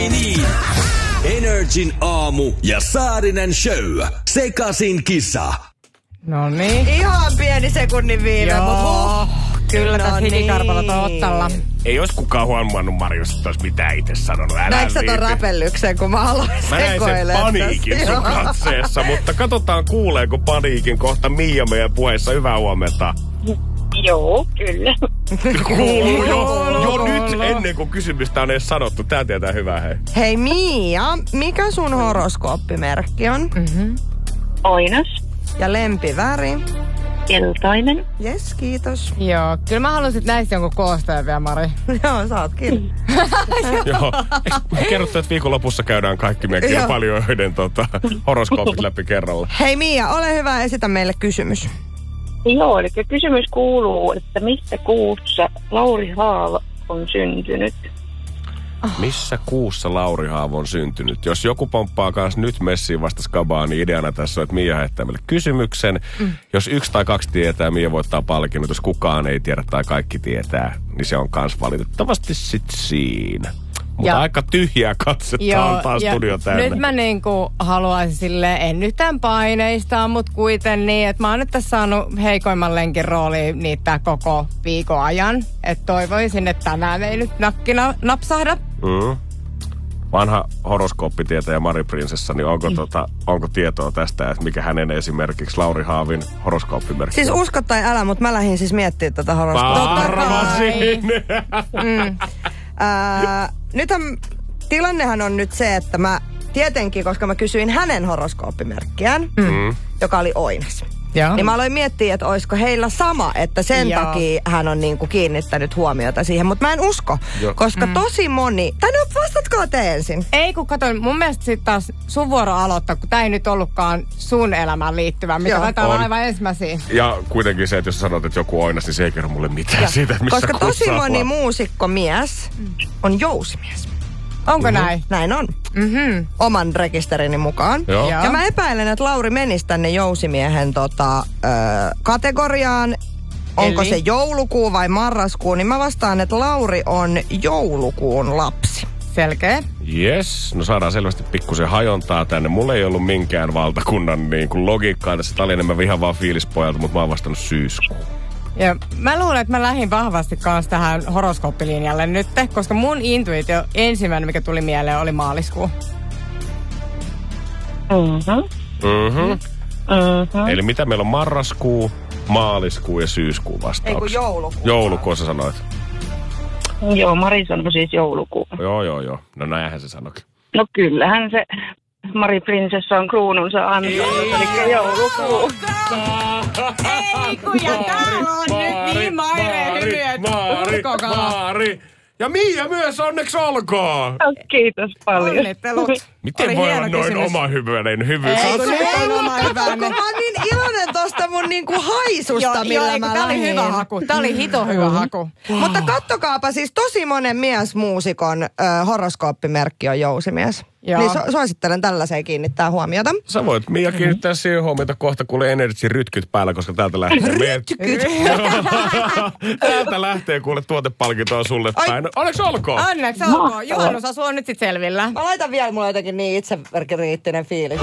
Ai niin. Energin aamu ja Saarinen show. Sekasin kisa. No niin. Ihan pieni sekunnin viive, mutta kyllä tässä hikikarpalot on ottalla. Ei olisi kukaan huomannut Marjosta, että olisi mitään itse sanonut. näetkö sä ton räpellyksen, kun mä aloin sekoilemaan? Mä näin sen paniikin sun katseessa, mutta katsotaan kuuleeko paniikin kohta Mia meidän puheessa. Hyvää huomenta. Joo, kyllä. Kuuluu jo nyt ennen kuin kysymystä on edes sanottu. Tää tietää hyvää, hei. Hei Mia, mikä sun horoskooppimerkki on? Oinas. Ja lempiväri? Keltainen. Jes, kiitos. Joo, kyllä mä haluaisin näistä jonkun koostajan vielä, Mari. Joo, sä ootkin. Joo. Kerrottu, että viikonlopussa käydään kaikki meidän kilpailijoiden horoskoopit läpi kerralla. Hei Mia, ole hyvä, esitä meille kysymys. Joo, eli kysymys kuuluu, että missä kuussa Lauri Haava on syntynyt? Missä kuussa Lauri Haavo on syntynyt? Jos joku pomppaa kans nyt messiin vasta skabaa, niin ideana tässä on, että Mia heittää meille kysymyksen. Jos 1 tai 2 tietää, Mia voittaa palkinnot. Jos kukaan ei tiedä tai kaikki tietää, niin se on kans valitettavasti sit siinä. Mutta aika tyhjää katsetta on taas studio täynnä. Nyt mä niinku haluaisin silleen, en nyt tämän paineistaa, mutta kuitenkin niin, että mä oon nyt tässä saanut heikoimman lenkin rooliin niitä koko viikon ajan. Että toivoisin, että tänään ei nyt nakkina napsahda. Vanha horoskooppitietäjä Mari Prinsessa, niin onko tietoa tästä, että mikä hänen esimerkiksi Lauri Haavin horoskooppimerkki Siis usko tai älä, mutta mä lähdin siis miettimään tätä horoskooppia. Arvasin! Nythän tilannehan on nyt se, että mä tietenkin, koska mä kysyin hänen horoskooppimerkkiään, joka oli Oinas. Joo. Niin mä aloin miettiä, että olisiko heillä sama, että sen takia hän on niinku kiinnittänyt huomiota siihen. Mutta mä en usko, koska tosi moni... Tai no, vastatkaa te ensin. Ei, kun katsoin, mun mielestä sitten taas sun vuoro aloittaa, kun tää ei nyt ollutkaan sun elämään liittyvä, mikä taitaa olla aivan ensimmäisiä. Ja kuitenkin se, että jos sanot, että joku Oinas, niin se ei kerro mulle mitään siitä, missä koska tosi moni muusikkomies on jousimies. Onko näin? Näin on. Oman rekisterini mukaan. Joo. Ja mä epäilen, että Lauri menisi tänne jousimiehen kategoriaan. Onko se joulukuu vai marraskuu? Niin mä vastaan, että Lauri on joulukuun lapsi. Selkeä. Yes, no saadaan selvästi pikkusen hajontaa tänne. Mulla ei ollut minkään valtakunnan niin kuin logiikkaa tässä. Tää oli enemmän vihan vaan fiilispojalta, mutta mä oon vastannut syyskuun. Ja mä luulen, että mä lähdin vahvasti kanssa tähän horoskooppilinjalle nyt, koska mun intuitio ensimmäinen, mikä tuli mieleen, oli maaliskuu. Eli mitä meillä on marraskuu, maaliskuu ja syyskuu vastauksia? Ei kun joulukuu. Joulukuu sä sanoit. Joo, Mari sanoi siis joulukuu. Joo. No näinhän se sanoikin. No kyllähän se Mari Prinsessa on kruununsa antanut, eli joulukuu. Ei kun ja täällä on nyt niin maireen hymy, että Mari. Ja Mia myös, onneksi olkoon. Kiitos paljon. Onnittelut. Miten voi olla noin oma hyväinen hyvy? Ei, kun nyt on oma hyväinen. Mä oon niin iloinen tosta mun niinku haisusta, millä mä tää oli lähdin. hyvä haku. Tää oli hito hyvä haku. Mutta kattokaapa, siis tosi monen miesmuusikon horoskooppimerkki on jousimies. Joo. Niin suosittelen tällaiseen kiinnittää huomiota. Sä voit Mia kiinnittää siihen huomiota kohta, kuule Energyn rytkyt päällä, koska täältä lähtee. Täältä lähtee kuule tuotepalkintoa sulle päin. Onneksi olkoon! Onneksi olkoon. Juhannus asuu on nyt sit selvillä. Mä laitan vielä, mulla on jotenkin niin itsekriittinen fiilis.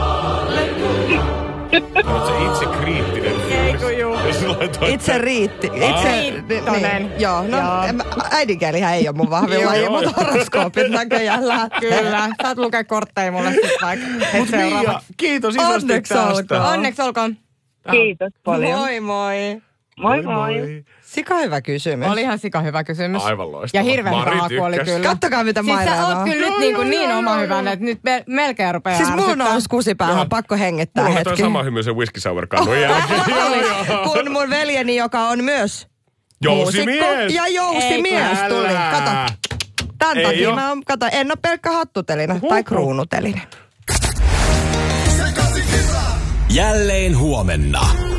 Olet se itse kriittinen fiilis. Itse riitti. Riittonen. Joo, no äidinkielihän ei ole mun vahvin laji, mutta horoskoopit näköjään lähtee. Kyllä. Saat lukea kortteja mulle sit vaikka. Mut Mia, kiitos isosti tästä. Onneksi olkoon. Kiitos paljon. Moi moi. Moi. Sika hyvä kysymys. Oli ihan sika hyvä kysymys. Aivan loistava. Ja hirveän Mari hyvä haku oli tykkäs. kyllä. Kattokaa mitä Siis sä Maira oot on. kyllä nyt niin oma hyvänä, että nyt melkein rupeaa Siis mun ärsyttää. nousi kusipäähän, pakko hengittää Mulla on hetki. toi sama hymy sen whisky sour kannun jälkeen. Kun mun veljeni, joka on myös Jousimies. muusikko ja jousimies Ei, tuli. Kato. Tän Ei takia oo. mä oon, kato, en oo pelkkä hattutelinen tai kruunutelinen. Jälleen huomenna.